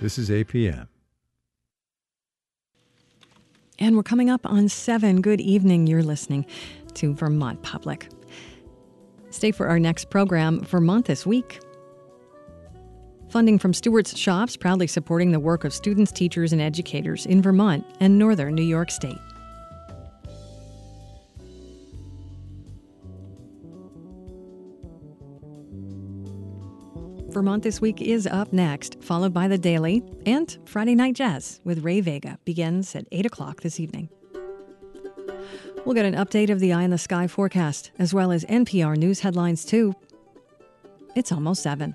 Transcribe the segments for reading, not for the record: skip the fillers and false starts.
This is APM. And we're coming up on 7. Good evening. You're listening to Vermont Public. Stay for our next program, Vermont This Week. Funding from Stewart's Shops, proudly supporting the work of students, teachers, and educators in Vermont and northern New York State. Vermont This Week is up next, followed by The Daily, and Friday Night Jazz with Ray Vega begins at 8 o'clock this evening. We'll get an update of the Eye in the Sky forecast, as well as NPR News headlines, too. It's almost 7.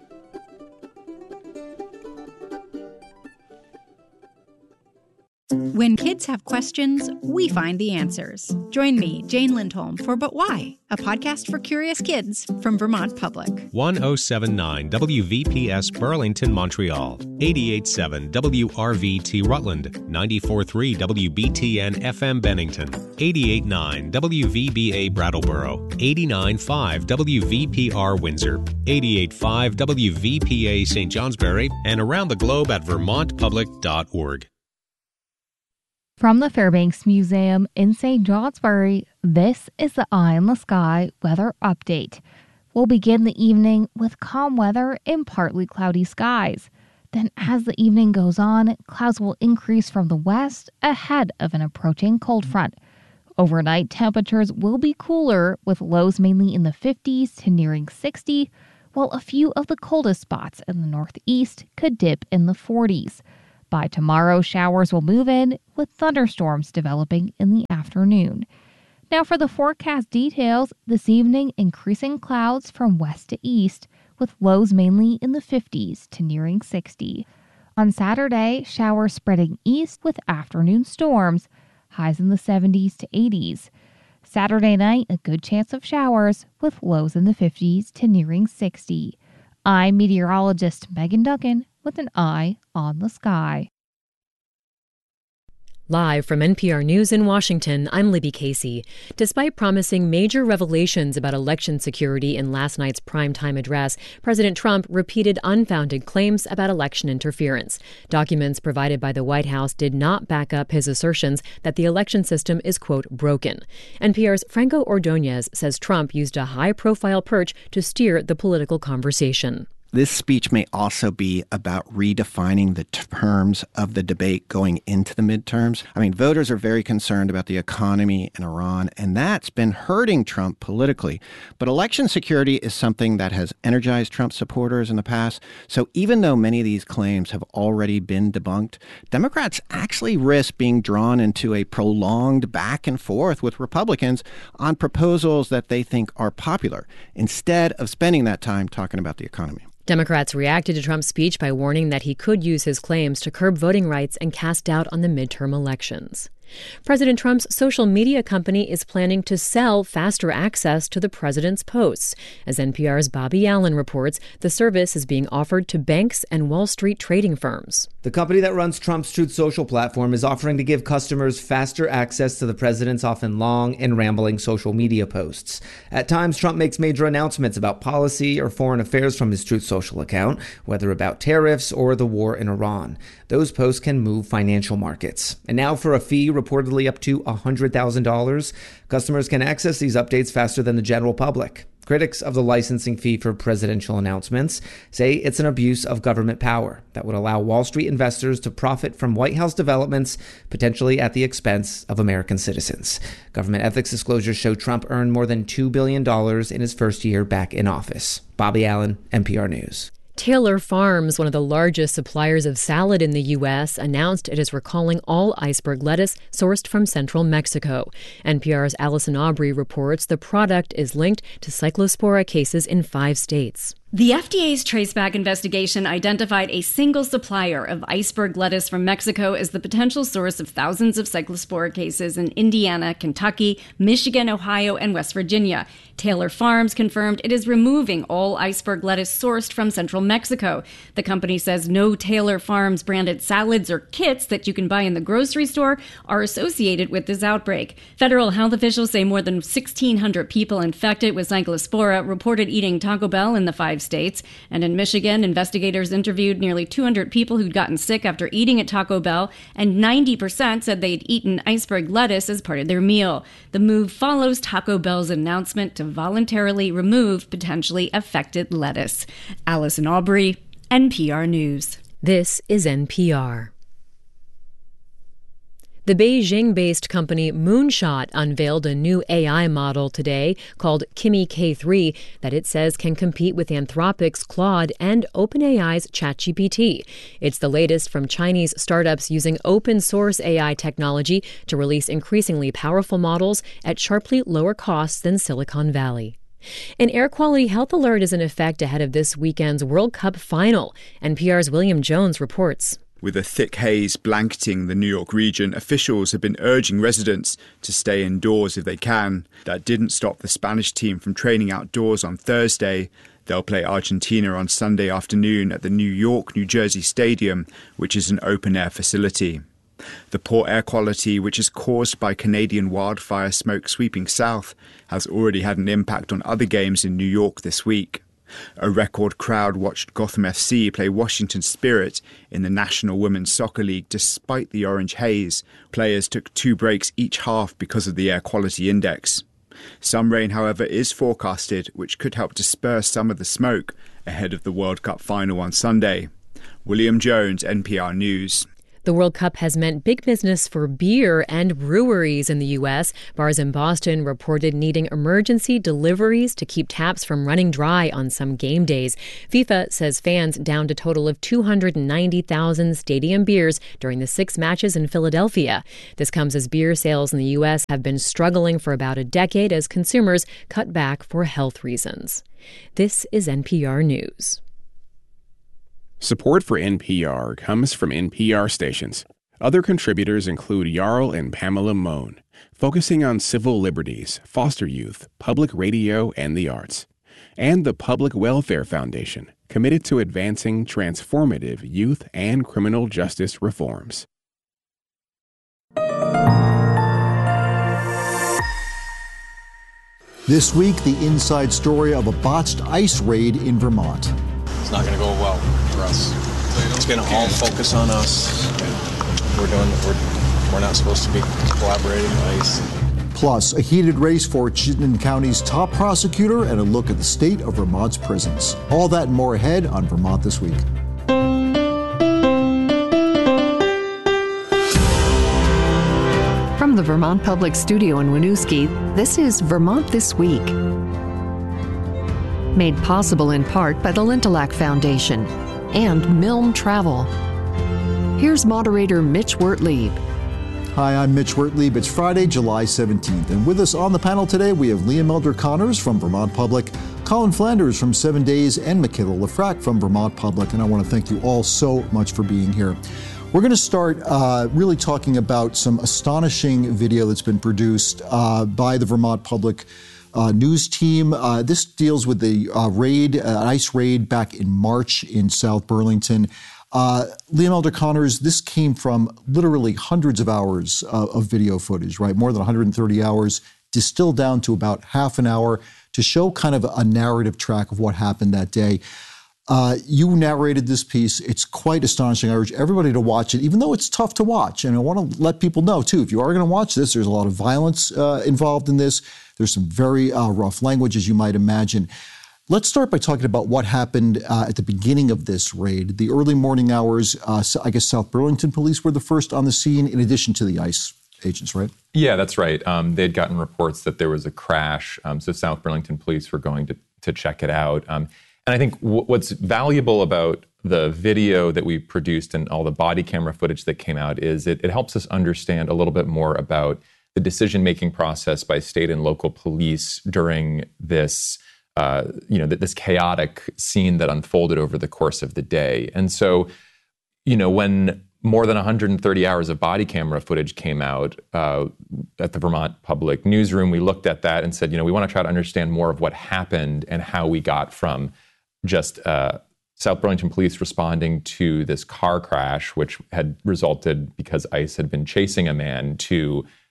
When kids have questions, we find the answers. Join me, Jane Lindholm, for But Why? A podcast for curious kids from Vermont Public. 1079 WVPS Burlington, Montreal. 887 WRVT Rutland. 94.3 WBTN FM Bennington. 88.9 WVBA Brattleboro. 89.5 WVPR Windsor. 88.5 WVPA St. Johnsbury. And around the globe at vermontpublic.org. From the Fairbanks Museum in St. Johnsbury, this is the Eye in the Sky weather update. We'll begin the evening with calm weather and partly cloudy skies. Then as the evening goes on, clouds will increase from the west ahead of an approaching cold front. Overnight temperatures will be cooler, with lows mainly in the 50s to nearing 60, while a few of the coldest spots in the northeast could dip in the 40s. By tomorrow, showers will move in, with thunderstorms developing in the afternoon. Now for the forecast details, this evening increasing clouds from west to east, with lows mainly in the 50s to nearing 60. On Saturday, showers spreading east with afternoon storms, highs in the 70s to 80s. Saturday night, a good chance of showers, with lows in the 50s to nearing 60. I'm meteorologist Megan Duncan with an eye on the sky. Live from NPR News in Washington, I'm Libby Casey. Despite promising major revelations about election security in last night's primetime address, President Trump repeated unfounded claims about election interference. Documents provided by the White House did not back up his assertions that the election system is, quote, broken. NPR's Franco Ordonez says Trump used a high-profile perch to steer the political conversation. This speech may also be about redefining the terms of the debate going into the midterms. I mean, voters are very concerned about the economy in Iran, and that's been hurting Trump politically. But election security is something that has energized Trump supporters in the past. So even though many of these claims have already been debunked, Democrats actually risk being drawn into a prolonged back and forth with Republicans on proposals that they think are popular, instead of spending that time talking about the economy. Democrats reacted to Trump's speech by warning that he could use his claims to curb voting rights and cast doubt on the midterm elections. President Trump's social media company is planning to sell faster access to the president's posts. As NPR's Bobby Allen reports, the service is being offered to banks and Wall Street trading firms. The company that runs Trump's Truth Social platform is offering to give customers faster access to the president's often long and rambling social media posts. At times, Trump makes major announcements about policy or foreign affairs from his Truth Social account, whether about tariffs or the war in Iran. Those posts can move financial markets. And now for a fee reportedly up to $100,000, customers can access these updates faster than the general public. Critics of the licensing fee for presidential announcements say it's an abuse of government power that would allow Wall Street investors to profit from White House developments, potentially at the expense of American citizens. Government ethics disclosures show Trump earned more than $2 billion in his first year back in office. Bobby Allen, NPR News. Taylor Farms, one of the largest suppliers of salad in the U.S., announced it is recalling all iceberg lettuce sourced from central Mexico. NPR's Allison Aubrey reports the product is linked to Cyclospora cases in 5 states. The FDA's traceback investigation identified a single supplier of iceberg lettuce from Mexico as the potential source of thousands of Cyclospora cases in Indiana, Kentucky, Michigan, Ohio, and West Virginia. Taylor Farms confirmed it is removing all iceberg lettuce sourced from central Mexico. The company says no Taylor Farms branded salads or kits that you can buy in the grocery store are associated with this outbreak. Federal health officials say more than 1,600 people infected with Cyclospora reported eating Taco Bell in the 5 5 states. And in Michigan, investigators interviewed nearly 200 people who'd gotten sick after eating at Taco Bell, and 90% said they'd eaten iceberg lettuce as part of their meal. The move follows Taco Bell's announcement to voluntarily remove potentially affected lettuce. Allison Aubrey, NPR News. This is NPR. The Beijing-based company Moonshot unveiled a new AI model today called Kimi K3 that it says can compete with Anthropic's Claude and OpenAI's ChatGPT. It's the latest from Chinese startups using open-source AI technology to release increasingly powerful models at sharply lower costs than Silicon Valley. An air quality health alert is in effect ahead of this weekend's World Cup final. NPR's William Jones reports. With a thick haze blanketing the New York region, officials have been urging residents to stay indoors if they can. That didn't stop the Spanish team from training outdoors on Thursday. They'll play Argentina on Sunday afternoon at the New York-New Jersey Stadium, which is an open-air facility. The poor air quality, which is caused by Canadian wildfire smoke sweeping south, has already had an impact on other games in New York this week. A record crowd watched Gotham FC play Washington Spirit in the National Women's Soccer League despite the orange haze. Players took 2 breaks each half because of the air quality index. Some rain, however, is forecasted, which could help disperse some of the smoke ahead of the World Cup final on Sunday. William Jones, NPR News. The World Cup has meant big business for beer and breweries in the U.S. Bars in Boston reported needing emergency deliveries to keep taps from running dry on some game days. FIFA says fans downed a total of 290,000 stadium beers during the 6 matches in Philadelphia. This comes as beer sales in the U.S. have been struggling for about a decade as consumers cut back for health reasons. This is NPR News. Support for NPR comes from NPR stations. Other contributors include Jarl and Pamela Mohn, focusing on civil liberties, foster youth, public radio, and the arts. And the Public Welfare Foundation, committed to advancing transformative youth and criminal justice reforms. This week, the inside story of a botched ICE raid in Vermont. It's not going to go well for us. It's going to all focus on us. We're not supposed to be collaborating with ICE. Plus, a heated race for Chittenden County's top prosecutor and a look at the state of Vermont's prisons. All that and more ahead on Vermont This Week. From the Vermont Public Studio in Winooski, this is Vermont This Week. Made possible in part by the Lintelak Foundation and Milne Travel. Here's moderator Mitch Wertlieb. Hi, I'm Mitch Wertlieb. It's Friday, July 17th, and with us on the panel today, we have Liam Elder-Connors from Vermont Public, Colin Flanders from 7 Days, and Michaela Lefrak from Vermont Public, and I want to thank you all so much for being here. We're going to start really talking about some astonishing video that's been produced by the Vermont Public news team. This deals with the ICE raid back in March in South Burlington. Liam Elder-Connors, this came from literally hundreds of hours of video footage, right? More than 130 hours, distilled down to about half an hour to show kind of a narrative track of what happened that day. You narrated this piece. It's quite astonishing. I urge everybody to watch it, even though it's tough to watch. And I want to let people know, too, if you are going to watch this, there's a lot of violence involved in this. There's some very rough language, as you might imagine. Let's start by talking about what happened at the beginning of this raid. The early morning hours, I guess South Burlington police were the first on the scene, in addition to the ICE agents, right? Yeah, that's right. They'd gotten reports that there was a crash, so South Burlington police were going to check it out. And I think what's valuable about the video that we produced and all the body camera footage that came out is it helps us understand a little bit more about the decision-making process by state and local police during this, this chaotic scene that unfolded over the course of the day. And so, when more than 130 hours of body camera footage came out at the Vermont Public Newsroom, we looked at that and said, we want to try to understand more of what happened and how we got from just South Burlington police responding to this car crash, which had resulted because ICE had been chasing a man, to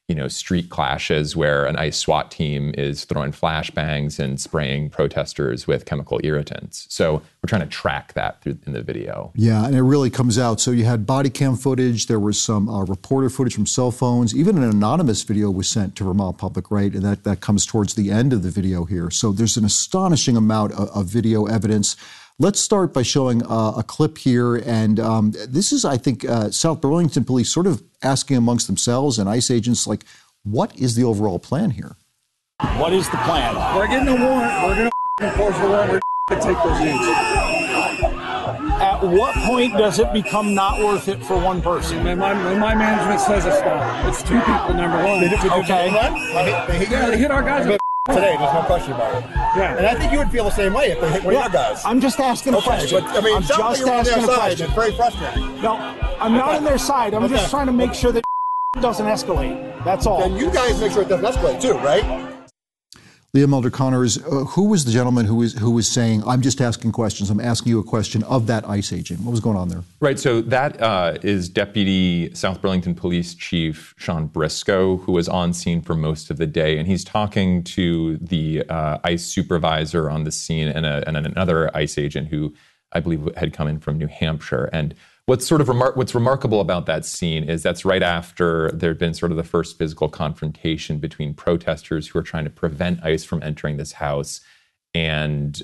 street clashes where an ICE SWAT team is throwing flashbangs and spraying protesters with chemical irritants. So we're trying to track that in the video. Yeah, and it really comes out. So you had body cam footage, there was some reporter footage from cell phones, even an anonymous video was sent to Vermont Public, right? And that comes towards the end of the video here. So there's an astonishing amount of video evidence. Let's start by showing a clip here, and this is, I think, South Burlington police sort of asking amongst themselves and ICE agents, like, what is the overall plan here? What is the plan? We're getting a warrant. We're going to enforce the warrant. We're going to take those names. At what point does it become not worth it for one person? When my management says it's not. It's two people, number one. Okay. They hit our guys. Today, there's no question about it. Yeah. And I think you would feel the same way if they hit one of your guys. I'm just asking a question. But, I mean, I'm just asking a question. It's very frustrating. No, I'm not on their side. I'm just trying to make sure that doesn't escalate. That's all. Then you guys make sure it doesn't escalate too, right? Leah Mulder Connors, who was the gentleman who was saying, I'm just asking questions, I'm asking you a question of that ICE agent? What was going on there? Right, so that is Deputy South Burlington Police Chief Sean Briscoe, who was on scene for most of the day, and he's talking to the ICE supervisor on the scene and another ICE agent who I believe had come in from New Hampshire. And what's remarkable about that scene is that's right after there had been sort of the first physical confrontation between protesters who are trying to prevent ICE from entering this house and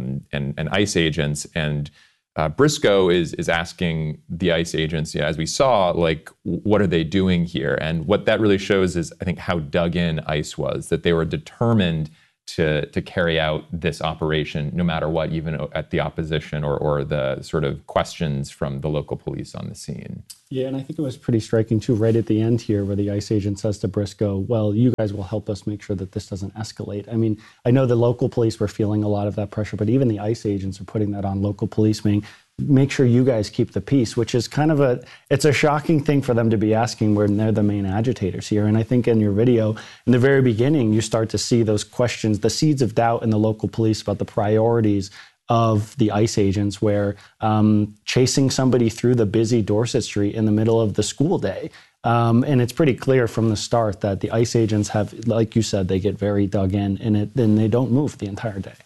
ICE agents. And Briscoe is asking the ICE agents, as we saw, like, what are they doing here? And what that really shows is, I think, how dug in ICE was, that they were determined to carry out this operation no matter what, even at the opposition or the sort of questions from the local police on the scene. Yeah, and I think it was pretty striking too, right at the end here, where the ICE agent says to Briscoe, well, you guys will help us make sure that this doesn't escalate. I mean, I know the local police were feeling a lot of that pressure, but even the ICE agents are putting that on local police, being, make sure you guys keep the peace, which is kind of it's a shocking thing for them to be asking when they're the main agitators here. And I think in your video, in the very beginning, you start to see those questions, the seeds of doubt in the local police about the priorities of the ICE agents, where chasing somebody through the busy Dorset Street in the middle of the school day. And it's pretty clear from the start that the ICE agents have, like you said, they get very dug in and then they don't move the entire day.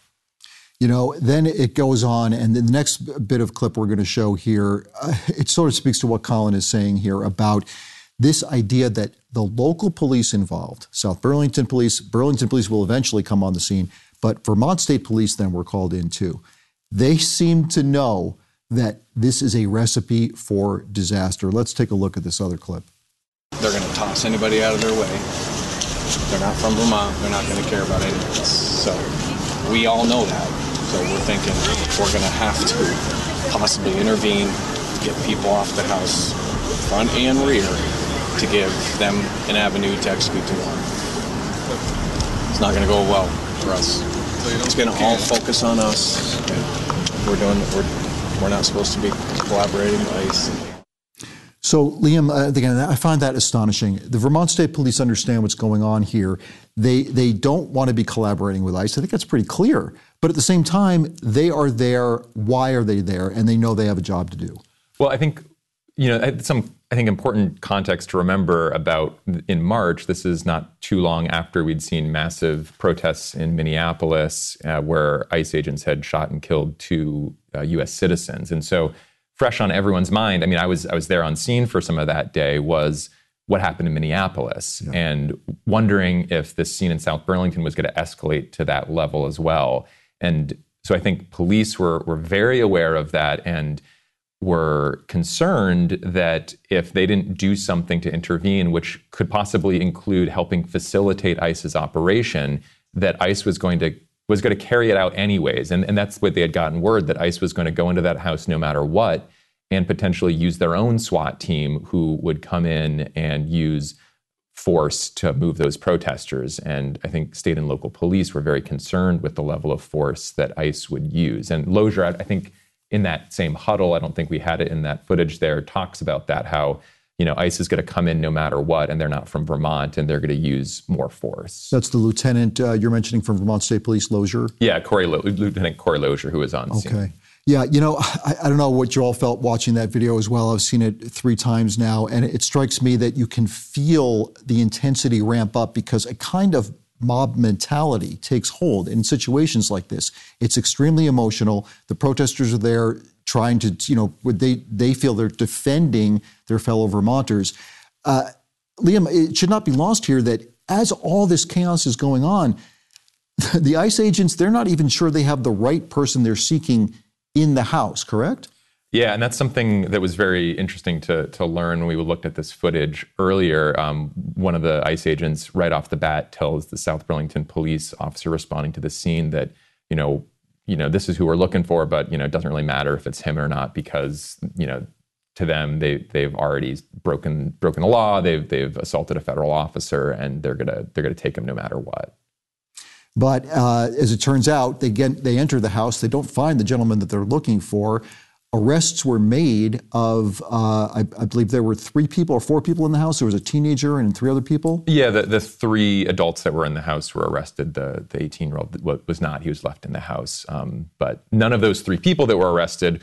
Then it goes on, and the next bit of clip we're going to show here, it sort of speaks to what Colin is saying here about this idea that the local police involved, South Burlington Police will eventually come on the scene, but Vermont State Police then were called in too. They seem to know that this is a recipe for disaster. Let's take a look at this other clip. They're going to toss anybody out of their way. They're not from Vermont. They're not going to care about any of this. So we all know that. So we're thinking we're going to have to possibly intervene, get people off the house, front and rear, to give them an avenue to execute the warrant. It's not going to go well for us. It's going to all focus on us. We're not supposed to be collaborating with ICE. So, Liam, again, I find that astonishing. The Vermont State Police understand what's going on here. They don't want to be collaborating with ICE. I think that's pretty clear. But at the same time, they are there. Why are they there? And they know they have a job to do. Well, I think, some important context to remember about in March. This is not too long after we'd seen massive protests in Minneapolis where ICE agents had shot and killed 2 U.S. citizens. And so fresh on everyone's mind, I mean, I was there on scene for some of that day, was what happened in Minneapolis, and wondering if this scene in South Burlington was going to escalate to that level as well. And so I think police were very aware of that and were concerned that if they didn't do something to intervene, which could possibly include helping facilitate ICE's operation, that ICE was going to carry it out anyways. And that's what they had gotten word, that ICE was going to go into that house no matter what, and potentially use their own SWAT team who would come in and use force to move those protesters. And I think state and local police were very concerned with the level of force that ICE would use. And Lozier, I think in that same huddle, I don't think we had it in that footage there, talks about that, how ICE is going to come in no matter what, and they're not from Vermont, and they're going to use more force. That's the lieutenant you're mentioning from Vermont State Police, Lozier? Yeah, Lieutenant Corey Lozier, who was on scene. Okay. Yeah, I don't know what you all felt watching that video as well. I've seen it 3 times now, and it strikes me that you can feel the intensity ramp up because a kind of mob mentality takes hold in situations like this. It's extremely emotional. The protesters are there trying to, they feel they're defending their fellow Vermonters. Liam, it should not be lost here that as all this chaos is going on, the ICE agents, they're not even sure they have the right person they're seeking in the house, correct? Yeah, and that's something that was very interesting to learn when we looked at this footage earlier. One of the ICE agents right off the bat tells the South Burlington police officer responding to the scene that, this is who we're looking for, but, it doesn't really matter if it's him or not because, to them, they've already broken the law, they've assaulted a federal officer, and they're gonna take him no matter what. But as it turns out, they enter the house. They don't find the gentleman that they're looking for. Arrests were made of, I believe there were 3 people or 4 people in the house. There was a teenager and 3 other people. Yeah, the 3 adults that were in the house were arrested. The 18-year-old was not. He was left in the house. But none of those 3 people that were arrested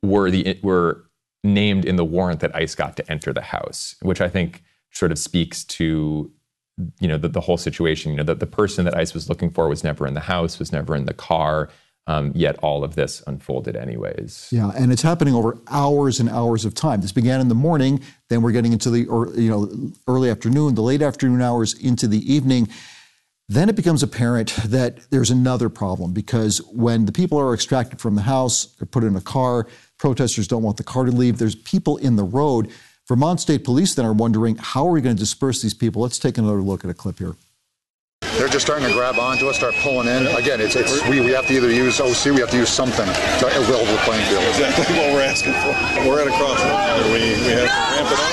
were named in the warrant that ICE got to enter the house, which I think sort of speaks to the whole situation. The person that ICE was looking for was never in the house, was never in the car, yet all of this unfolded anyways. Yeah, and it's happening over hours and hours of time. This began in the morning, then we're getting into the early afternoon, the late afternoon hours into the evening. Then it becomes apparent that there's another problem because when the people are extracted from the house, they're put in a car, protesters don't want the car to leave, there's people in the road. Vermont State Police then are wondering, how are we going to disperse these people? Let's take another look at a clip here. They're just starting to grab onto us, start pulling in. Again, we have to either use OC, we have to use something to level the playing field. Exactly what we're asking for. We're at a crossroads. We have to ramp it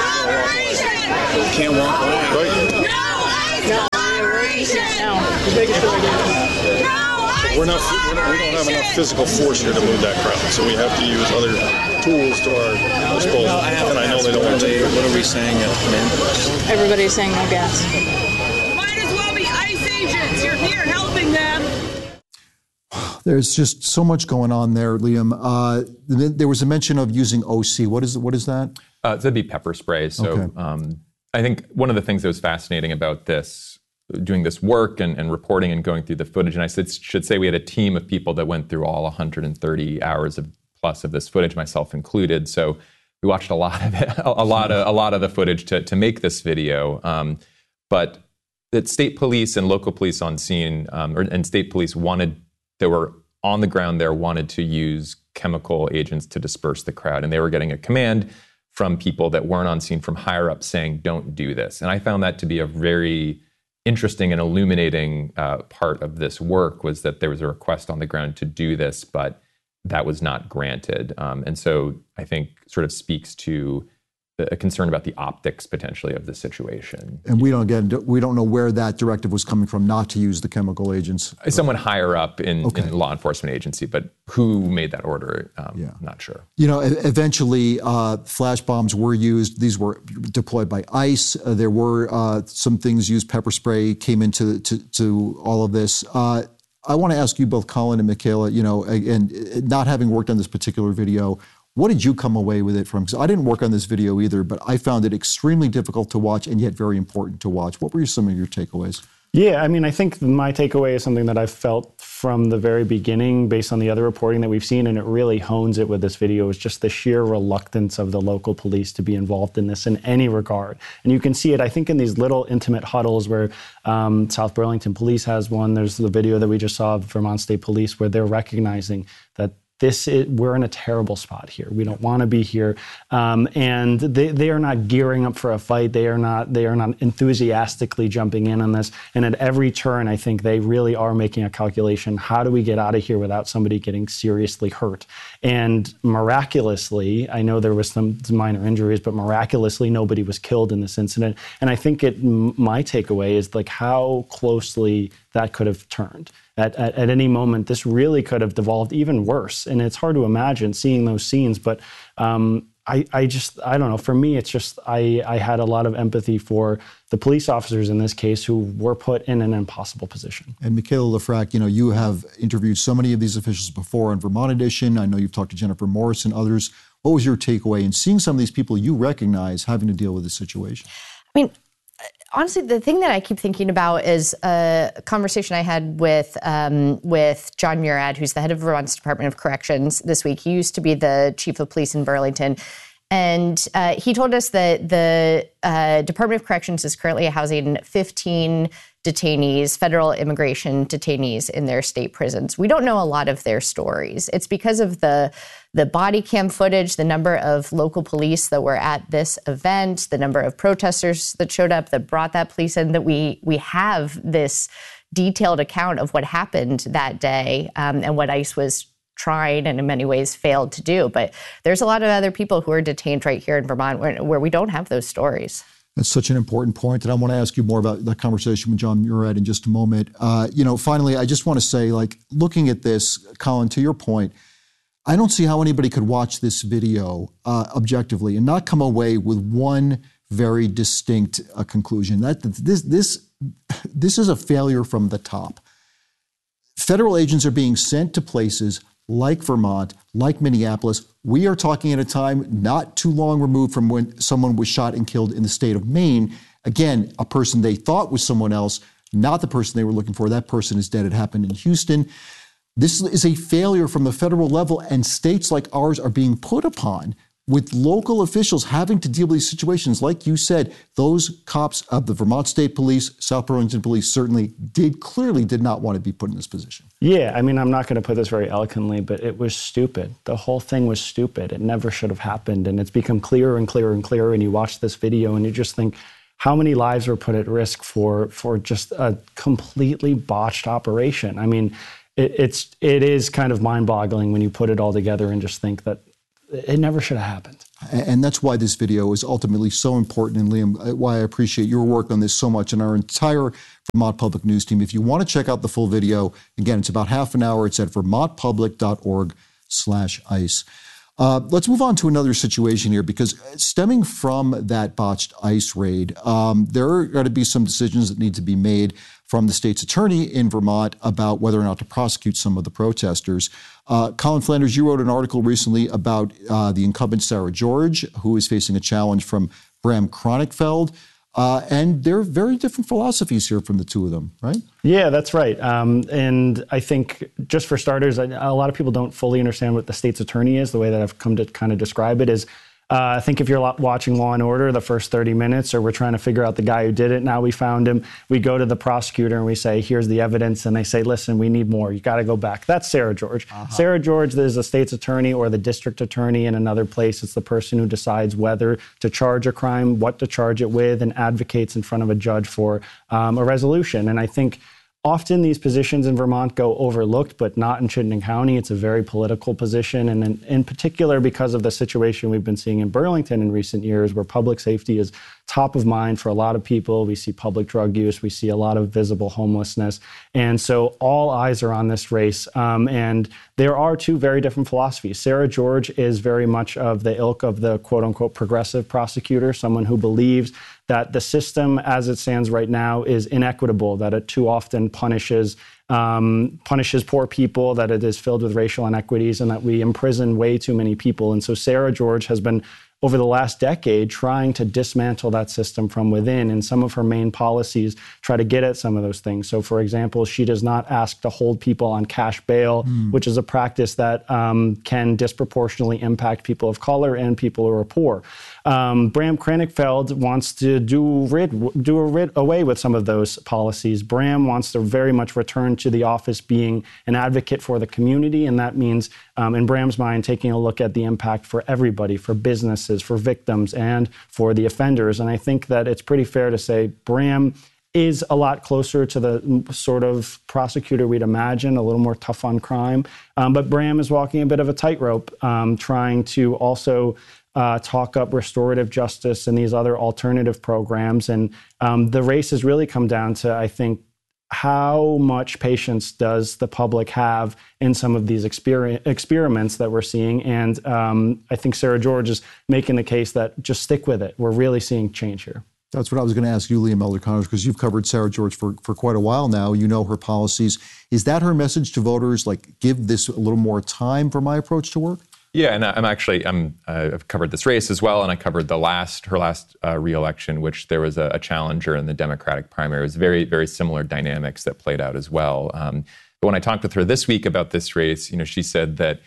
up. We can't walk away. Right? We don't have enough physical force here to move that crowd, so we have to use other tools to our disposal. And I know they don't want to take it. What are we saying at command post? Everybody's saying no gas. Might as well be ICE agents. You're here helping them. There's just so much going on there, Liam. There was a mention of using OC. What is that? That'd be pepper spray. So okay. I think one of the things that was fascinating about doing this work and reporting and going through the footage, and I should say we had a team of people that went through all 130 hours plus of this footage, myself included. So we watched a lot of it, a lot of the footage to make this video. But the state police and local police on scene, and state police that were on the ground there wanted to use chemical agents to disperse the crowd, and they were getting a command from people that weren't on scene from higher up saying, "Don't do this." And I found that to be a very interesting and illuminating part of this work, was that there was a request on the ground to do this, but that was not granted. And so I think sort of speaks to a concern about the optics potentially of the situation. And we don't know where that directive was coming from, not to use the chemical agents. Someone higher up in law enforcement agency, but who made that order? Not sure. Eventually flash bombs were used. These were deployed by ICE. There were some things used. Pepper spray came into to all of this. I want to ask you both, Colin and Michaela, and not having worked on this particular video, what did you come away with it from? Because I didn't work on this video either, but I found it extremely difficult to watch and yet very important to watch. What were some of your takeaways? Yeah, I think my takeaway is something that I've felt from the very beginning based on the other reporting that we've seen, and it really hones it with this video, is just the sheer reluctance of the local police to be involved in this in any regard. And you can see it, I think, in these little intimate huddles where South Burlington Police has one. There's the video that we just saw of Vermont State Police where they're recognizing that we're in a terrible spot here. We don't want to be here, and they are not gearing up for a fight. They are not enthusiastically jumping in on this. And at every turn, I think they really are making a calculation: how do we get out of here without somebody getting seriously hurt? And miraculously, I know there was some minor injuries, but miraculously nobody was killed in this incident. And I think my takeaway is like how closely that could have turned. At any moment, this really could have devolved even worse. And it's hard to imagine seeing those scenes, but I don't know. For me, it's just I had a lot of empathy for the police officers in this case who were put in an impossible position. And Michaela LeFrak, you have interviewed so many of these officials before on Vermont Edition. I know you've talked to Jennifer Morris and others. What was your takeaway in seeing some of these people you recognize having to deal with this situation? I mean, honestly, the thing that I keep thinking about is a conversation I had with John Murad, who's the head of Vermont's Department of Corrections this week. He used to be the chief of police in Burlington. And he told us that the Department of Corrections is currently housing 15 detainees, federal immigration detainees in their state prisons. We don't know a lot of their stories. It's because of the body cam footage, the number of local police that were at this event, the number of protesters that showed up that brought that police in, that we have this detailed account of what happened that day and what ICE was trying and in many ways failed to do. But there's a lot of other people who are detained right here in Vermont where we don't have those stories. That's such an important point, and I want to ask you more about that conversation with John Murad in just a moment. Finally, I just want to say, looking at this, Colin, to your point, I don't see how anybody could watch this video objectively and not come away with one very distinct conclusion. That this is a failure from the top. Federal agents are being sent to places like Vermont, like Minneapolis. We are talking at a time not too long removed from when someone was shot and killed in the state of Maine. Again, a person they thought was someone else, not the person they were looking for. That person is dead. It happened in Houston. This is a failure from the federal level, and states like ours are being put upon with local officials having to deal with these situations. Like you said, those cops of the Vermont State Police, South Burlington Police certainly clearly did not want to be put in this position. Yeah, I mean, I'm not going to put this very eloquently, but it was stupid. The whole thing was stupid. It never should have happened. And it's become clearer and clearer and clearer. And you watch this video and you just think, how many lives were put at risk for just a completely botched operation? I mean, it is kind of mind-boggling when you put it all together and just think that it never should have happened. And that's why this video is ultimately so important. And Liam, why I appreciate your work on this so much and our entire Vermont Public News team. If you want to check out the full video, again, it's about half an hour. It's at vermontpublic.org/ICE. Let's move on to another situation here, because stemming from that botched ICE raid, there are going to be some decisions that need to be made from the state's attorney in Vermont about whether or not to prosecute some of the protesters. Colin Flanders, you wrote an article recently about the incumbent Sarah George, who is facing a challenge from Bram Kronenfeld. And there are very different philosophies here from the two of them, right? Yeah, that's right. And I think, just for starters, a lot of people don't fully understand what the state's attorney is. The way that I've come to kind of describe it is, I think if you're watching Law & Order, the first 30 minutes, or we're trying to figure out the guy who did it, now we found him, we go to the prosecutor and we say, here's the evidence, and they say, listen, we need more. You got to go back. That's Sarah George. Sarah George is a state's attorney or the district attorney in another place. It's the person who decides whether to charge a crime, what to charge it with, and advocates in front of a judge for a resolution. And I think often these positions in Vermont go overlooked, but not in Chittenden County. It's a very political position, and in particular because of the situation we've been seeing in Burlington in recent years, where public safety is top of mind for a lot of people. We see public drug use. We see a lot of visible homelessness. And so all eyes are on this race. And there are two very different philosophies. Sarah George is very much of the ilk of the quote-unquote progressive prosecutor, someone who believes that the system as it stands right now is inequitable, that it too often punishes poor people, that it is filled with racial inequities, and that we imprison way too many people. And so Sarah George has been, over the last decade, trying to dismantle that system from within, and some of her main policies try to get at some of those things. So, for example, she does not ask to hold people on cash bail, which is a practice that can disproportionately impact people of color and people who are poor. Bram Kronenfeld wants to do away with some of those policies. Bram wants to very much return to the office being an advocate for the community, and that means, in Bram's mind, taking a look at the impact for everybody, for businesses, for victims, and for the offenders. And I think that it's pretty fair to say Bram is a lot closer to the sort of prosecutor we'd imagine, a little more tough on crime. But Bram is walking a bit of a tightrope, trying to also talk up restorative justice and these other alternative programs. And the race has really come down to, I think, how much patience does the public have in some of these experiments that we're seeing? And I think Sarah George is making the case that just stick with it. We're really seeing change here. That's what I was going to ask you, Liam Elder Connors, because you've covered Sarah George for quite a while now. You know her policies. Is that her message to voters, like, give this a little more time for my approach to work? Yeah, and I've covered this race as well, and I covered her last re-election, which there was a challenger in the Democratic primary. It was very, very similar dynamics that played out as well. But when I talked with her this week about this race, she said that,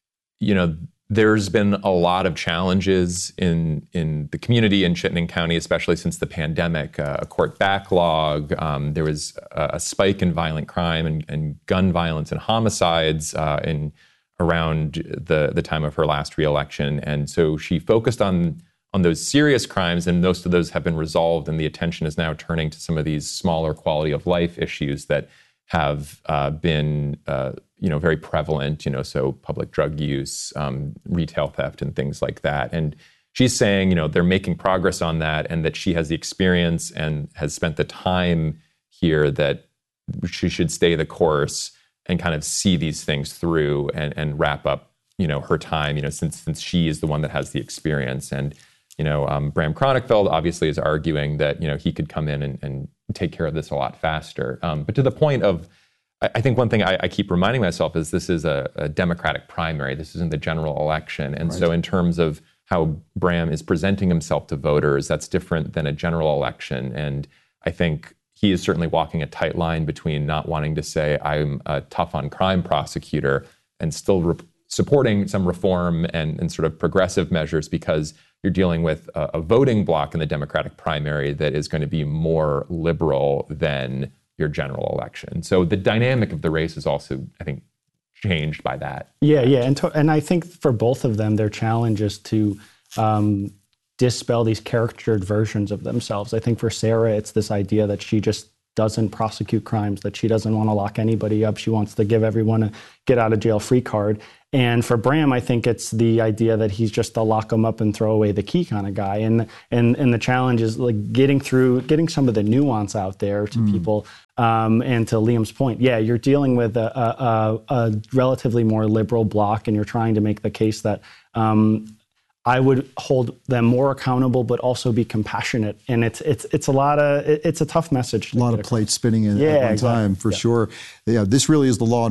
there's been a lot of challenges in the community in Chittenden County, especially since the pandemic, a court backlog. There was a spike in violent crime and gun violence and homicides around the time of her last re-election. And so she focused on those serious crimes, and most of those have been resolved, and the attention is now turning to some of these smaller quality of life issues that have been very prevalent, so public drug use, retail theft, and things like that. And she's saying, they're making progress on that, and that she has the experience and has spent the time here that she should stay the course and kind of see these things through and wrap up, her time, since she is the one that has the experience. And, Bram Cronenfeld obviously is arguing that, he could come in and take care of this a lot faster. But to the point of, I think one thing I keep reminding myself is this is a Democratic primary. This isn't the general election. And so in terms of how Bram is presenting himself to voters, that's different than a general election. And I think he is certainly walking a tight line between not wanting to say I'm a tough on crime prosecutor and still supporting some reform and sort of progressive measures, because you're dealing with a voting bloc in the Democratic primary that is going to be more liberal than your general election. So the dynamic of the race is also, I think, changed by that. Yeah. And I think for both of them, their challenge is to dispel these caricatured versions of themselves. I think for Sarah, it's this idea that she just doesn't prosecute crimes, that she doesn't want to lock anybody up. She wants to give everyone a get out of jail free card. And for Bram, I think it's the idea that he's just a lock them up and throw away the key kind of guy. And the challenge is like getting some of the nuance out there to people. And to Liam's point, you're dealing with a relatively more liberal bloc, and you're trying to make the case that I would hold them more accountable, but also be compassionate. And it's a tough message. A lot of plates spinning at one time, for sure. Yeah, this really is the law